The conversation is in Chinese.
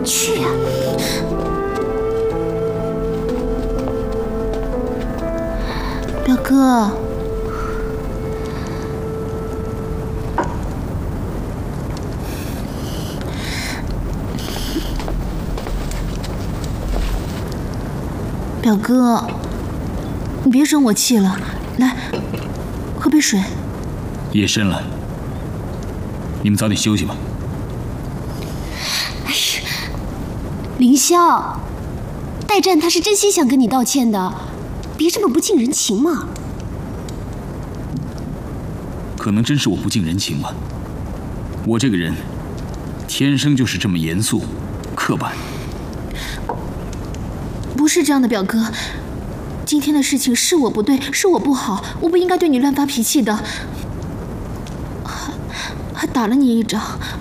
去呀！表哥，表哥，你别生我气了，来，喝杯水。 夜深了，你们早点休息吧。 哎呀，凌霄，代战他是真心想跟你道歉的，别这么不近人情嘛。 可能真是我不近人情吧。我这个人，天生就是这么严肃、刻板。 不是这样的，表哥。今天的事情是我不对，是我不好，我不应该对你乱发脾气的。还打了你一掌，